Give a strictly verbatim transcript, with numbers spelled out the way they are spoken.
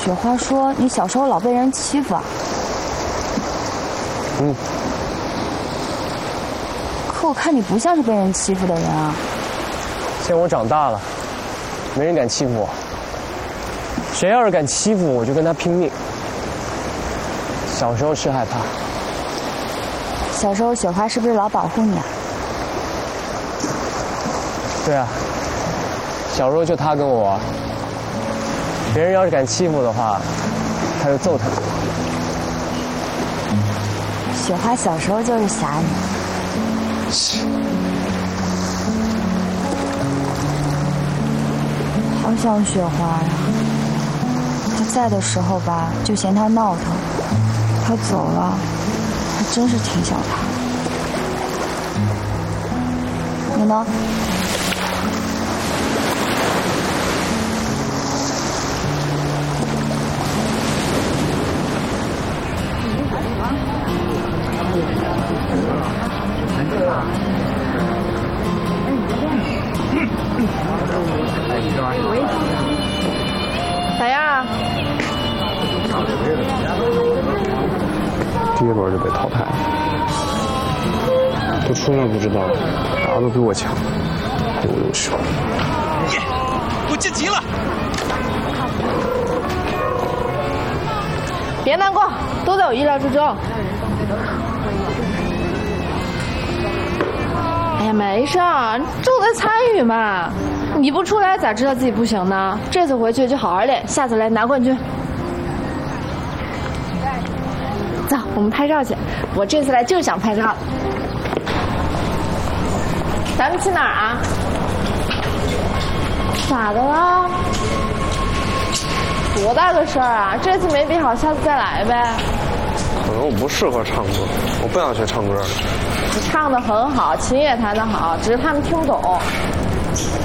雪花说你小时候老被人欺负啊。 嗯。 可我看你不像是被人欺负的人啊。 现在我长大了，没人敢欺负我。谁要是敢欺负我，我就跟他拼命。小时候是害怕。 小时候雪花是不是老保护你啊？ 对啊。小时候就他跟我玩。别人要是敢欺负的话，他就揍他。 雪花小时候就是侠女。好想雪花呀！他在的时候吧，就嫌他闹腾；他走了，还真是挺想他。你呢？ 咋样？ 第一轮就被淘汰了，都出来不知道，打的都比我强，有优势。 耶，我晋级了！ 别难过，都在我意料之中。哎呀，没事儿，重在参与嘛。你不出来咋知道自己不行呢？这次回去就好好练，下次来拿冠军。走，我们拍照去。我这次来就是想拍照。咱们去哪儿啊？咋的了？多大个事儿啊！这次没比好，下次再来呗。 可能我不适合唱歌，我不想学唱歌。 你唱得很好，琴也弹得好，只是他们听不懂。